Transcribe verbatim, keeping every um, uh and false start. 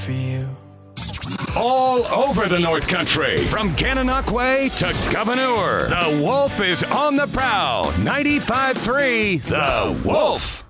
for you. All over the North Country, from Gananoque to Gouverneur, the Wolf is on the prowl. ninety-five point three, The Wolf.